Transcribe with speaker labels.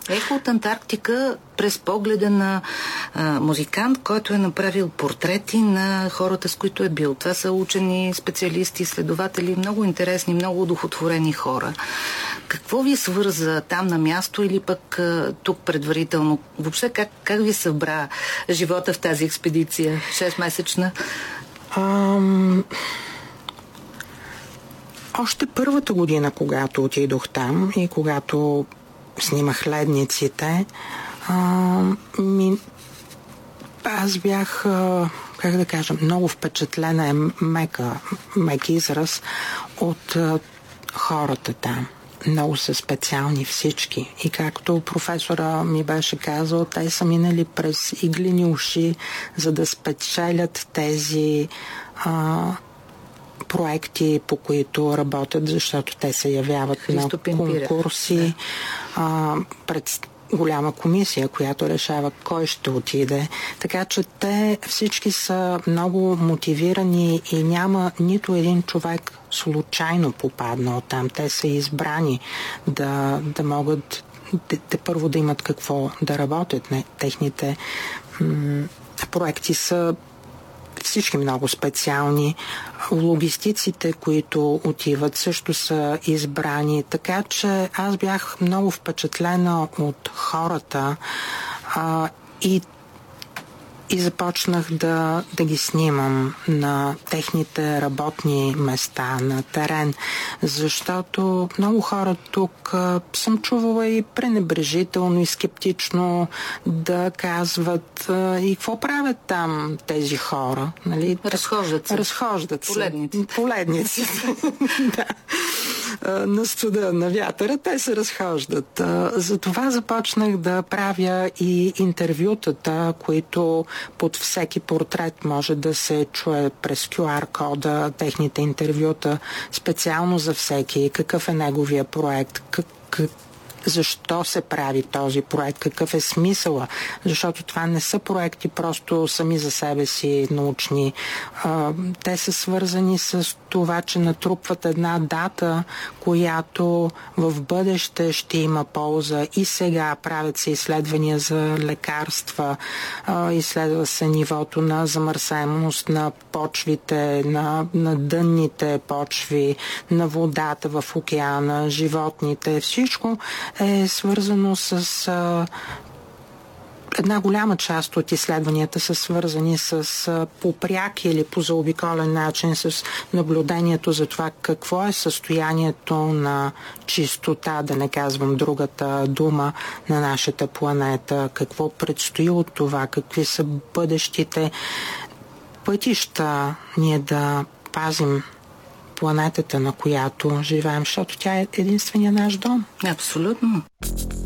Speaker 1: Ехо от Антарктика през погледа на музикант, който е направил портрети на хората, с които е бил. Това са учени, специалисти, следователи, много интересни, много удохотворени хора. Какво ви свърза там на място или пък тук предварително? Въобще как ви събра живота в тази експедиция? 6-месечна?
Speaker 2: Още първата година, когато отидох там и когато снимах ледниците, аз бях, как да кажа, много впечатлена, мек израз от хората там. Много са специални всички. И както професора ми беше казал, те са минали през иглени уши, за да спечелят тези проекти, по които работят, защото те се явяват на конкурси пред голяма комисия, която решава кой ще отиде. Така че те всички са много мотивирани и няма нито един човек случайно попаднал там. Те са избрани да могат първо да имат какво да работят. Техните проекти са всички много специални. Логистиците, които отиват, също са избрани. Така че аз бях много впечатлена от хората и започнах да ги снимам на техните работни места, на терен, защото много хора тук съм чувала и пренебрежително и скептично да казват и какво правят там тези хора. Нали?
Speaker 1: Разхождат се.
Speaker 2: Поледниците. Да. На студа, на вятъра, те се разхождат. Затова започнах да правя и интервютата, които под всеки портрет може да се чуе през QR-кода техните интервюта, специално за всеки, какъв е неговия проект, защо се прави този проект, какъв е смисъла, защото това не са проекти просто сами за себе си научни. Те са свързани с това, че натрупват една дата, която в бъдеще ще има полза. И сега правят се изследвания за лекарства, изследва се нивото на замърсаемост на почвите, на дънните почви, на водата в океана, животните. Всичко е свързано с една голяма част от изследванията са свързани с по пряк или по заобиколен начин с наблюдението за това какво е състоянието на чистота, да не казвам другата дума, на нашата планета, какво предстои от това, какви са бъдещите пътища ние да пазим планетата, на която живеем, защото тя е единствения наш дом.
Speaker 1: Абсолютно.